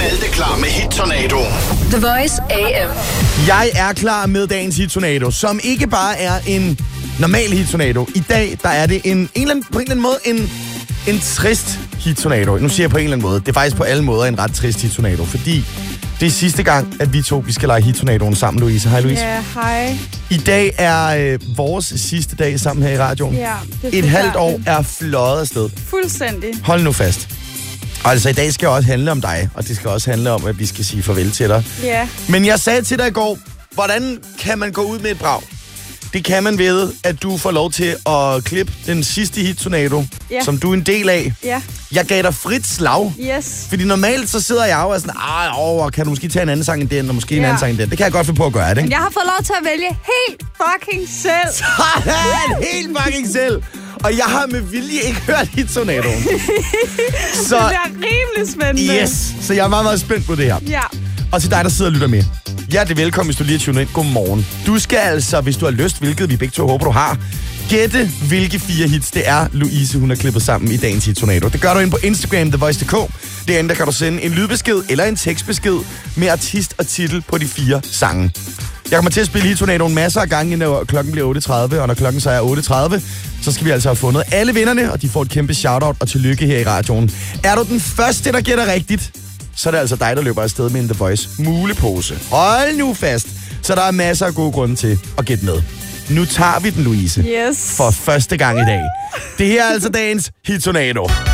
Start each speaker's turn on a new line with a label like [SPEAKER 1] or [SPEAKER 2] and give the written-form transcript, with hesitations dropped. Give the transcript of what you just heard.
[SPEAKER 1] Malte klar med Hit Tornado.
[SPEAKER 2] The Voice AM.
[SPEAKER 3] Jeg er klar med dagens Hit Tornado, som ikke bare er en normal Hit Tornado. I dag, der er det på en eller anden måde en trist Hit Tornado. Nu siger jeg på en eller anden måde. Det er faktisk på alle måder en ret trist Hit Tornado, fordi det er sidste gang, at vi skal lege Hit Tornadoen sammen, Louise. Hej, Louise.
[SPEAKER 4] Ja, hej.
[SPEAKER 3] I dag er vores sidste dag sammen her i radioen.
[SPEAKER 4] Ja, det er
[SPEAKER 3] et halvt år er fløjet afsted.
[SPEAKER 4] Fuldstændig.
[SPEAKER 3] Hold nu fast. Altså, i dag skal også handle om dig, og det skal også handle om, at vi skal sige farvel til dig.
[SPEAKER 4] Ja.
[SPEAKER 3] Men jeg sagde til dig i går, hvordan kan man gå ud med et brag? Det kan man ved, at du får lov til at klippe den sidste Hit Tornado, som du er en del af.
[SPEAKER 4] Ja.
[SPEAKER 3] Jeg gav dig frit slag.
[SPEAKER 4] Yes.
[SPEAKER 3] Fordi normalt så sidder jeg og er sådan, kan du måske tage en anden sang end den, og måske en anden sang end den. Det kan jeg godt finde på at gøre, det, ikke?
[SPEAKER 4] Men jeg har fået lov til at vælge helt fucking selv.
[SPEAKER 3] Helt fucking selv. Og jeg har med vilje ikke hørt Hit Tornadoen. Så
[SPEAKER 4] det er rimelig spændende.
[SPEAKER 3] Yes, så jeg er meget, meget spændt på det her.
[SPEAKER 4] Ja.
[SPEAKER 3] Og til dig, der sidder og lytter med. Hjertelig velkommen, hvis du lige er tunet ind. Godmorgen. Du skal altså, hvis du har lyst, hvilket vi begge to håber, du har, gætte, hvilke 4 hits det er, Louise hun har klippet sammen i dagens Hit Tornado. Det gør du ind på Instagram, TheVoice.dk. Derinde, der kan du sende en lydbesked eller en tekstbesked med artist og titel på de 4 sange. Jeg kommer til at spille Hit Tornadoen masser af gange, når klokken bliver 8.30, og når klokken så er 8.30, så skal vi altså have fundet alle vinderne, og de får et kæmpe shoutout og tillykke her i radioen. Er du den første, der gætter rigtigt, så er det altså dig, der løber afsted med en The Voice mulepose. Hold nu fast, så der er masser af gode grunde til at gætte med. Nu tager vi den, Louise.
[SPEAKER 4] Yes.
[SPEAKER 3] For første gang i dag. Det her er altså dagens Hit Tornado.